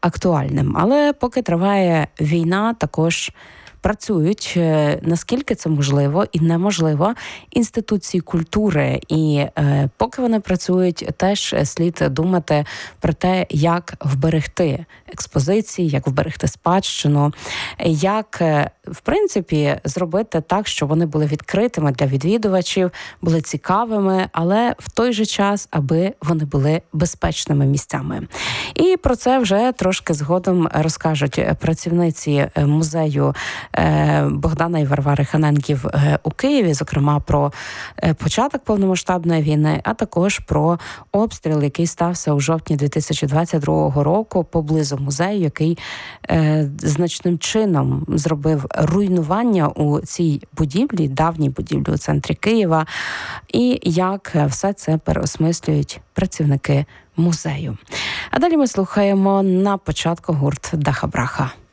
актуальним. Але поки триває війна, також працюють, наскільки це можливо і неможливо, інституції культури. І поки вони працюють, теж слід думати про те, як вберегти експозиції, як вберегти спадщину, як, в принципі, зробити так, щоб вони були відкритими для відвідувачів, були цікавими, але в той же час, аби вони були безпечними місцями. І про це вже трошки згодом розкажуть працівниці музею Богдана і Варвари Ханенків у Києві, зокрема про початок повномасштабної війни, а також про обстріл, який стався у жовтні 2022 року поблизу музею, який значним чином зробив руйнування у цій будівлі, давній будівлі у центрі Києва, і як все це переосмислюють працівники музею. А далі ми слухаємо на початку гурт Даха Браха.